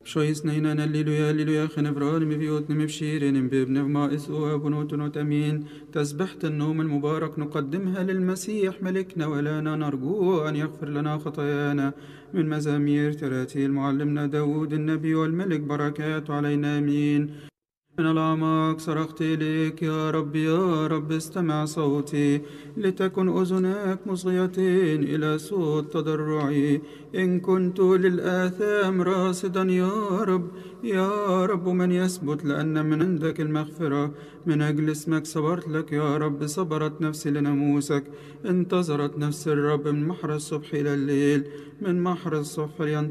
شويس نينا الليلويا الليلويا خنفران مفيوت مبشيرين بابن ما اسوا بنوت نتمين تسبحت النوم المبارك نقدمها للمسيح ملكنا ولانا نرجو أن يغفر لنا خطايانا من مزامير تراتيل معلمنا داود النبي والملك بركات علينا آمين. من الأعماق صرخت إليك يا رب استمع صوتي لتكن أذناك مصغيتين إلى صوت تضرعي إن كنت للآثام راصدا يا رب من يثبت لأن من عندك المغفرة من أجل اسمك صبرت لك يا رب صبرت نفسي لناموسك انتظرت نفس الرب من محر الصبح إلى الليل من محر الصبح